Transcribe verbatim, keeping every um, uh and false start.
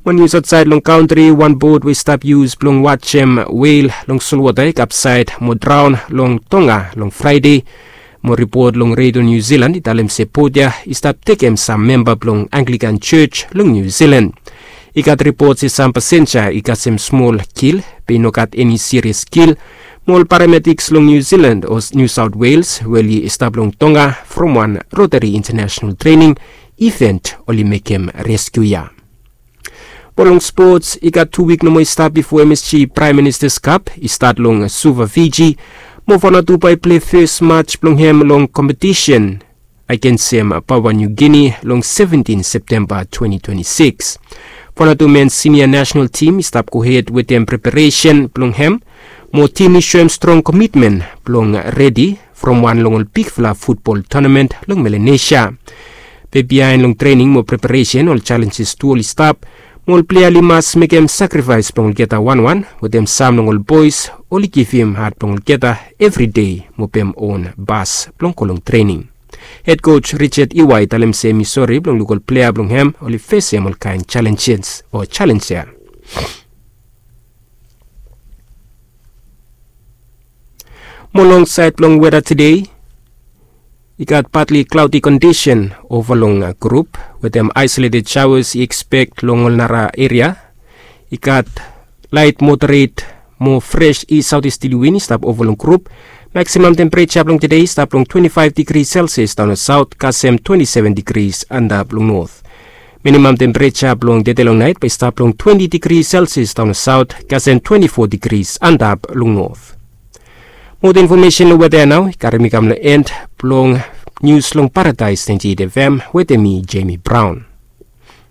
One news outside long country, one boat we stop use long Watchem whale long Sulwata upside mo drown long Tonga long Friday. Mo report long Radio New Zealand italem se podia stop takem some member long Anglican Church long New Zealand. Ikat report si some passenger ikat some small kill, pinokat any serious kill. Mol paramedics long New Zealand or New South Wales will stop long Tonga from one Rotary International Training event only make him rescue ya. Polong sports, ikat two week no mo start before M S G Prime Minister's Cup, start long Suva Fiji. Mo fana tu pa play first match long hem long competition against him Papua New Guinea long seventeenth September twenty twenty-six. Fana tu men senior national team start go ahead with them preparation long hem. Mo team is showing strong commitment long ready from one long big fla football tournament long Melanesia. Behind long training mo preparation all challenges to all stop. All player must make him sacrifice pong geta one one with them some all boys only give him hard pong geta every day mo pem own bus plong kolong training. Head coach Richard Iwai talem se Missouri plong local player plong hem only face him all kind challenges or challenger. Mo long side plong weather today. You got partly cloudy condition over long uh, group with them isolated showers you expect long nara area. You got light moderate more fresh east southeasterly wind stop over long group. Maximum temperature long today stop long twenty-five degrees Celsius down the south, Kasem twenty-seven degrees and up long north. Minimum temperature long day long night by stop long twenty degrees Celsius down the south, Kasem twenty-four degrees and up long north. More information over there now. Karami kam na end plong news long paradise ninety F M with me Jamie Brown.